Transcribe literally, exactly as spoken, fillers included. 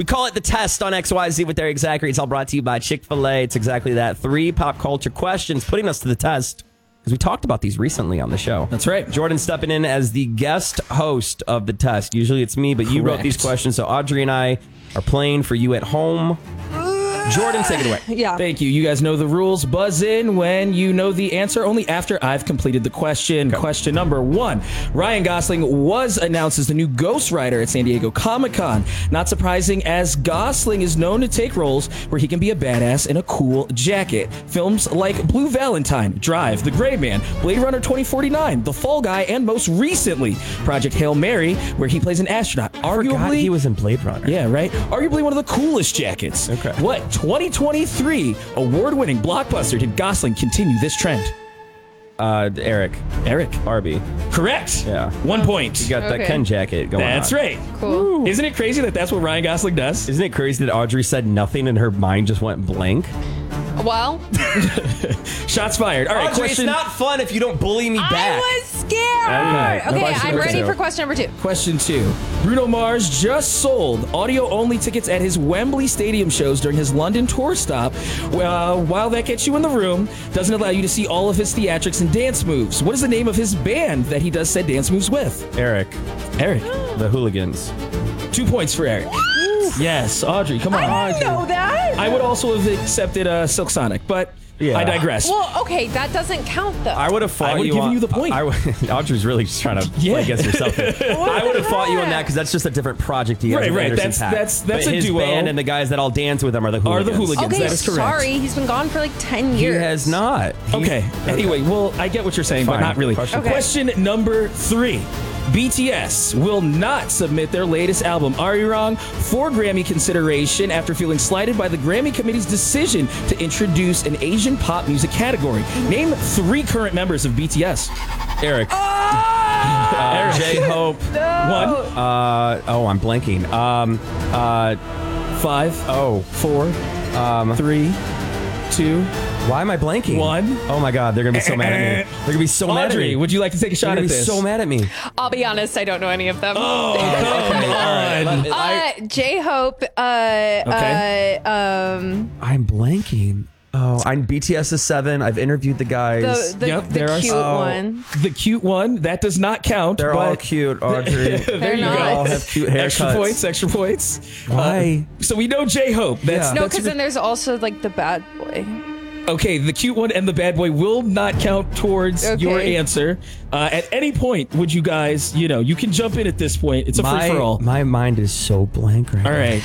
We call it the test on X Y Z with Eric Zachary. It's all brought to you by Chick-fil-A. It's exactly that. Three pop culture questions putting us to the test because we talked about these recently on the show. That's right. Jordan stepping in as the guest host of the test. Usually it's me, but you wrote these questions, so Audrey and I are playing for you at home. Jordan, take it away. Yeah. Thank you. You guys know the rules. Buzz in when you know the answer, only after I've completed the question. Okay. Question number one. Ryan Gosling was announced as the new Ghost Rider at San Diego Comic-Con. Not surprising, as Gosling is known to take roles where he can be a badass in a cool jacket. Films like Blue Valentine, Drive, The Gray Man, Blade Runner twenty forty-nine, The Fall Guy, and most recently, Project Hail Mary, where he plays an astronaut. I Arguably, he was in Blade Runner. Yeah, right? Arguably one of the coolest jackets. Okay. What twenty twenty-three award-winning blockbuster did Gosling continue this trend? Uh, Eric. Eric. Barbie. Correct. Yeah. One point. You got Okay. that Ken jacket going That's on. right. Cool. Isn't it crazy that that's what Ryan Gosling does? Isn't it crazy that Audrey said nothing and her mind just went blank? Well, Shots fired. All right, Audrey, question. it's not fun if you don't bully me back. I was scared. Okay. Okay, Question I'm number ready two. for question number two. Question two. Bruno Mars just sold audio-only tickets at his Wembley Stadium shows during his London tour stop. Uh, while that gets you in the room, doesn't allow you to see all of his theatrics and dance moves. What is the name of his band that he does said dance moves with? Eric. Eric. The Hooligans. Two points for Eric. Yes, Audrey, come on. I didn't know that. I would also have accepted uh, Silk Sonic, but Yeah. I digress. Well, okay, that doesn't count though. I would have fought I would you give on, you the point. I, I would, Audrey's really just trying to Yeah. play against herself here. I would have fought you on that because that's just a different project he has Right, with right. Anderson That's- Paak. that's- that's but a his duo. band and the guys that all dance with him are the Are Hooligans. the Hooligans. okay, That is correct. sorry, he's been gone for like ten He years. has not. He- Okay. Anyway, well, I get what you're saying, Fine. but not really. Question Okay. Question number three. B T S will not submit their latest album, Are You Wrong?, for Grammy consideration after feeling slighted by the Grammy Committee's decision to introduce an Asian pop music category. Name three current members of B T S. Eric. Uh, J-Hope. One, Uh, oh, I'm blanking. Um, uh, five, oh, four, um, three, two, why am I blanking? one. Oh my God, they're gonna be so mad at me. They're gonna be so mad at Audrey, me. would you like to take a They're shot gonna at be this? so mad at me. I'll be honest, I don't know any of them. Oh, come on. Uh, J-Hope, uh, Okay. uh, um, I'm blanking. Oh, I'm B T S is seven. I've interviewed the guys. the, the, Yep, the there are cute some- one. The cute one, that does not count. They're but all cute, Audrey. there They're you not. go. They all have cute haircuts. Extra points, extra points. Why? Uh, so we know J-Hope. That's, Yeah. No, that's because then there's also like the bad boy. okay, the cute one and the bad boy will not count towards Okay. your answer. Uh, at any point, would you guys, you know, you can jump in at this point. It's a my, free for all. my mind is so blank right All now. right.